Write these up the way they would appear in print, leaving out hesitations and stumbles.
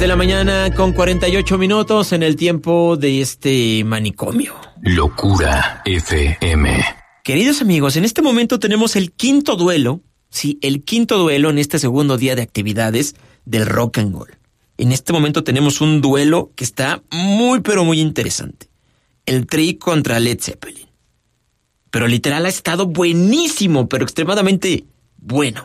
De la mañana con 48 minutos en el tiempo de este manicomio. Locura FM. Queridos amigos, en este momento tenemos el quinto duelo, sí, el quinto duelo en este segundo día de actividades del Rock and Roll. En este momento tenemos un duelo que está muy pero muy interesante. El Tri contra Led Zeppelin. Pero literal ha estado buenísimo, pero extremadamente bueno.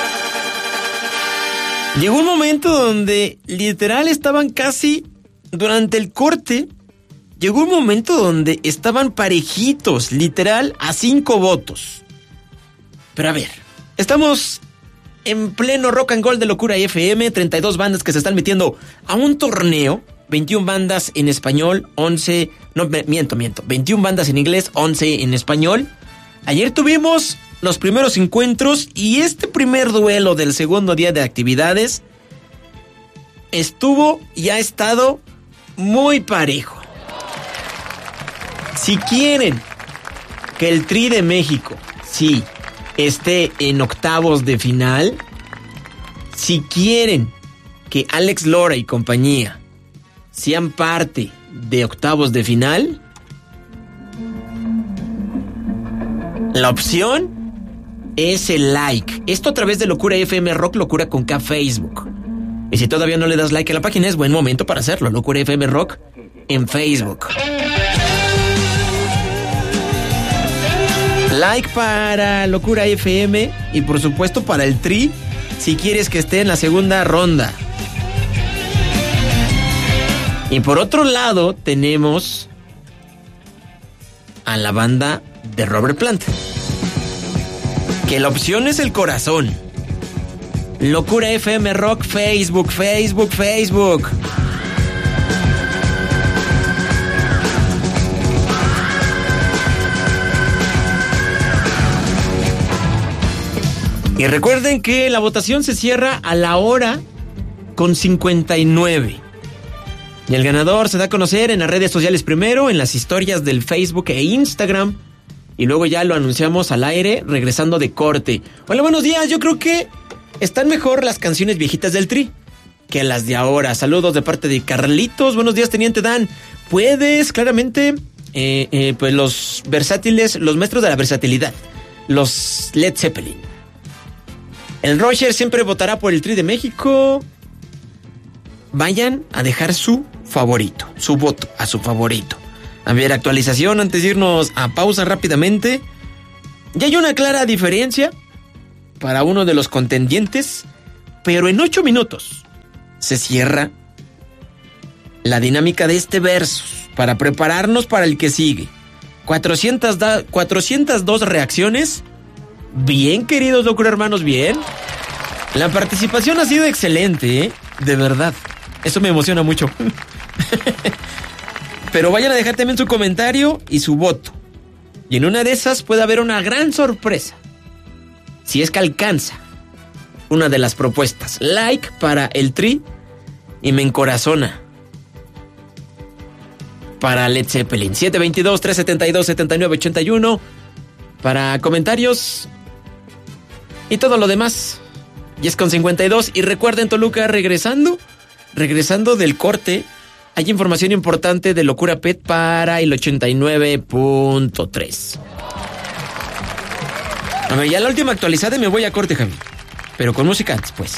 Llegó un momento donde literal estaban casi durante el corte. Llegó un momento donde estaban parejitos, literal a 5 votos. Pero a ver, estamos en pleno Rock and Roll de Locura FM, 32 bandas que se están metiendo a un torneo, 21 bandas en español, 21 bandas en inglés, 11 en español. Ayer tuvimos los primeros encuentros y este primer duelo del segundo día de actividades estuvo y ha estado muy parejo. Si quieren que el Tri de México, sí, esté en octavos de final, si quieren que Alex Lora y compañía sean parte de octavos de final, la opción es el like. Esto a través de Locura FM Rock, Locura con K Facebook. Y si todavía no le das like a la página, es buen momento para hacerlo. Locura FM Rock en Facebook. Like para Locura FM y por supuesto para el Tri, si quieres que esté en la segunda ronda. Y por otro lado tenemos a la banda de Robert Plant, que la opción es el corazón. Locura FM Rock, Facebook. Y recuerden que la votación se cierra a la hora con 59. Y el ganador se da a conocer en las redes sociales primero, en las historias del Facebook e Instagram. Y luego ya lo anunciamos al aire, regresando de corte. Hola, buenos días. Yo creo que están mejor las canciones viejitas del Tri que las de ahora. Saludos de parte de Carlitos. Buenos días, Teniente Dan. Puedes, claramente, pues los versátiles, los maestros de la versatilidad. Los Led Zeppelin. El Roger siempre votará por el Tri de México. Vayan a dejar su favorito, su voto a su favorito. A ver, actualización antes de irnos a pausa rápidamente. Ya hay una clara diferencia para uno de los contendientes, pero en 8 minutos se cierra la dinámica de Versus para prepararnos para el que sigue. 402 reacciones. Bien, queridos Locura hermanos, bien. La participación ha sido excelente, ¿eh? De verdad. Eso me emociona mucho. Pero vayan a dejar también su comentario y su voto. Y en una de esas puede haber una gran sorpresa. Si es que alcanza una de las propuestas. Like para el Tri y me encorazona para Led Zeppelin. 722-372-7981 para comentarios y todo lo demás. Y es con 52. Y recuerden, Toluca, regresando del corte, hay información importante de Locura Pet para el 89.3. A ver, ya la última actualizada y me voy a corte, Javi. Pero con música antes, pues.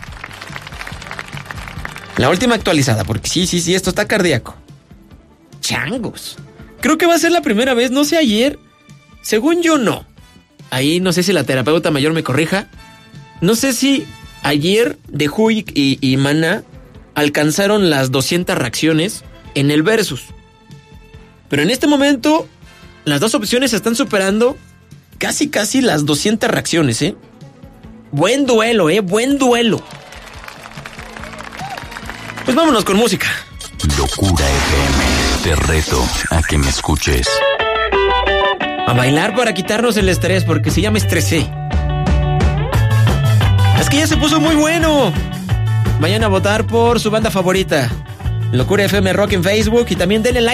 La última actualizada, porque sí, esto está cardíaco. Changos. Creo que va a ser la primera vez, no sé ayer. Según yo, no. Ahí no sé si la terapeuta mayor me corrija. No sé si ayer The Who y Maná alcanzaron las 200 reacciones en el Versus. Pero en este momento, las dos opciones están superando casi las 200 reacciones, ¿eh? Buen duelo, buen duelo. Pues vámonos con música. Locura FM, te reto a que me escuches. A bailar para quitarnos el estrés, porque si ya me estresé. Es que ya se puso muy bueno. Vayan a votar por su banda favorita. Locura FM Rock en Facebook y también denle like